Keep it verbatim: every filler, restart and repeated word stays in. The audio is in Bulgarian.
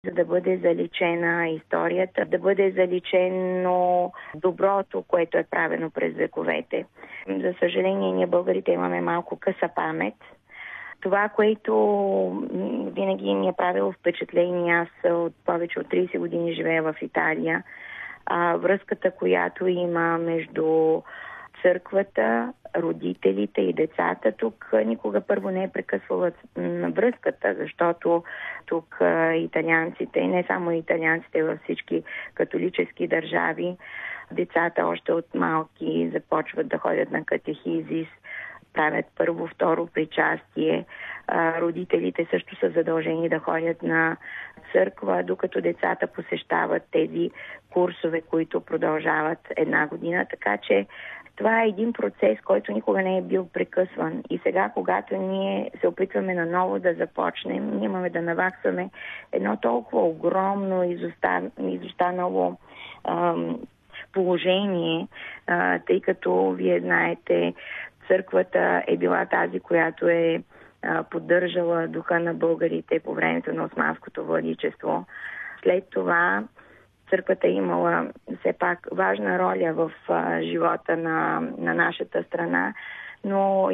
за да бъде заличена историята, да бъде заличено доброто, което е правено през вековете. За съжаление, ние българите имаме малко къса памет. Това, което винаги ми е правило впечатление, аз от повече от трийсет години живея в Италия, а, връзката, която има между църквата, родителите и децата, тук никога първо не е прекъсвала връзката, защото тук италианците, и не само италианците, във всички католически държави, децата още от малки започват да ходят на катехизис, правят първо, второ причастие. Родителите също са задължени да ходят на църква, докато децата посещават тези курсове, които продължават една година. Така че това е един процес, който никога не е бил прекъсван. И сега, когато ние се опитваме наново да започнем, ние имаме да наваксваме едно толкова огромно, изостанало ам, положение, а, тъй като, вие знаете, църквата е била тази, която е а, поддържала духа на българите по времето на османското владичество. След това църквата е имала все пак важна роля в а, живота на, на нашата страна, но